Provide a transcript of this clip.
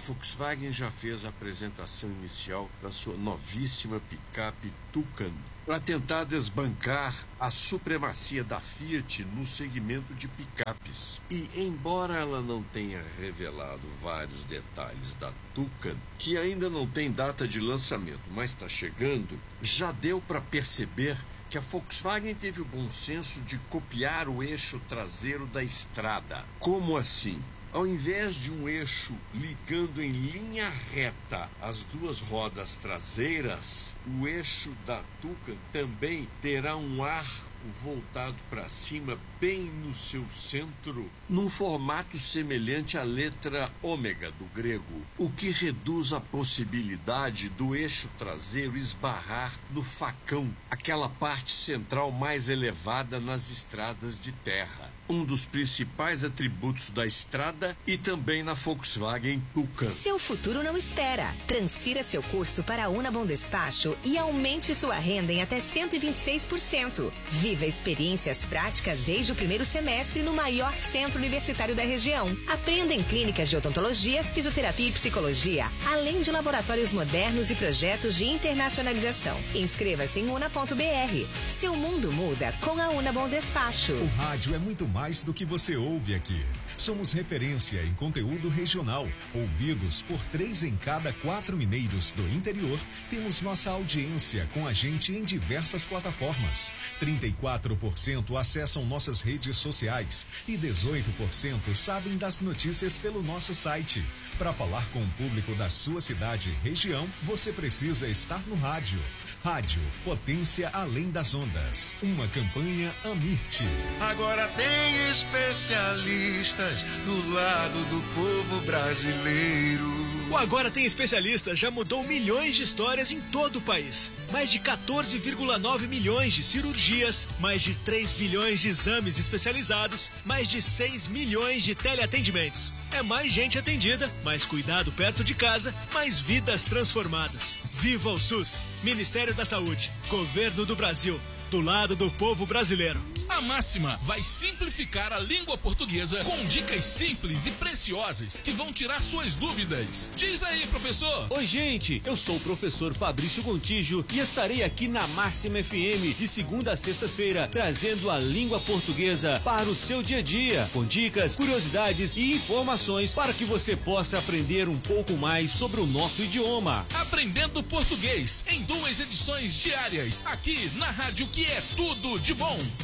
Volkswagen já fez a apresentação inicial da sua novíssima picape Tucano, para tentar desbancar a supremacia da Fiat no segmento de picapes. E embora ela não tenha revelado vários detalhes da Tucano, que ainda não tem data de lançamento, mas está chegando, já deu para perceber que a Volkswagen teve o bom senso de copiar o eixo traseiro da estrada. Como assim? Ao invés de um eixo ligando em linha reta as duas rodas traseiras, o eixo da Tucano também terá um arco voltado para cima, bem no seu centro, num formato semelhante à letra ômega do grego, o que reduz a possibilidade do eixo traseiro esbarrar no facão, aquela parte central mais elevada nas estradas de terra, um dos principais atributos da estrada e também na Volkswagen Tucano. Seu futuro não espera. Transfira seu curso para a Unabom Despacho e aumente sua renda em até 126%. Viva experiências práticas desde o primeiro semestre no maior centro universitário da região. Aprenda em clínicas de odontologia, fisioterapia e psicologia, além de laboratórios modernos e projetos de internacionalização. Inscreva-se em una.br. Seu mundo muda com a Unabom Despacho. O rádio é muito mais do que você ouve aqui. Somos referência em conteúdo regional. Ouvidos por 3 em cada 4 mineiros do interior, temos nossa audiência com a gente em diversas plataformas. 34% acessam nossas redes sociais e 18% sabem das notícias pelo nosso site. Para falar com o público da sua cidade e região, você precisa estar no rádio. Rádio Potência Além das Ondas. Uma campanha Amirte. Agora tem especialistas do lado do povo brasileiro. O Agora Tem Especialista já mudou milhões de histórias em todo o país. Mais de 14,9 milhões de cirurgias, mais de 3 bilhões de exames especializados, mais de 6 milhões de teleatendimentos. É mais gente atendida, mais cuidado perto de casa, mais vidas transformadas. Viva o SUS! Ministério da Saúde, Governo do Brasil, do lado do povo brasileiro. A Máxima vai simplificar a língua portuguesa com dicas simples e preciosas que vão tirar suas dúvidas. Diz aí, professor! Oi, gente, eu sou o professor Fabrício Gontijo e estarei aqui na Máxima FM de segunda a sexta-feira, trazendo a língua portuguesa para o seu dia a dia, com dicas, curiosidades e informações para que você possa aprender um pouco mais sobre o nosso idioma. Aprendendo Português em 2 edições diárias, aqui na rádio que é tudo de bom.